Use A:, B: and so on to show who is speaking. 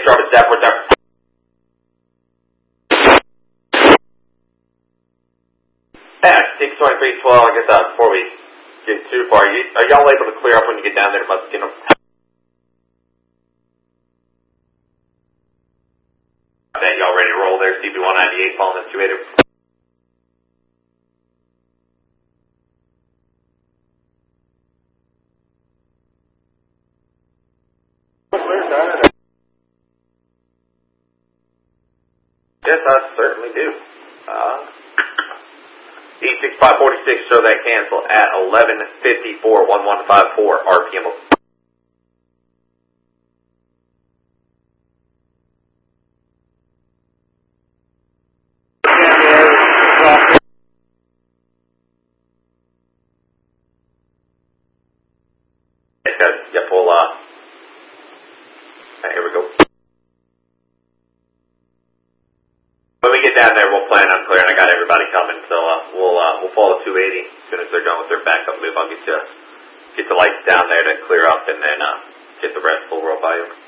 A: sharp as that. We're there. Yeah, 62312, I guess before we get too far, are y'all able to clear up when you get down there to Muskino? That y'all ready to roll there, CB198 following this 280. Yes, I certainly do. E6546, show that cancel at 11:54, 1154 RPM. Yep, we'll, here we go. When we get down there, we'll plan on clearing. I got everybody coming, so we'll follow 280 as soon as they're done with their backup move. I'll get the lights down there to clear up, and then get the rest full roll by you.